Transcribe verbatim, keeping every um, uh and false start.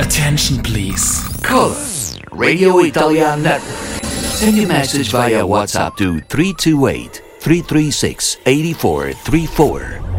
Attention please. Call us, Radio Italia Network. Send your message via WhatsApp to three two eight, three three six, eight four three four.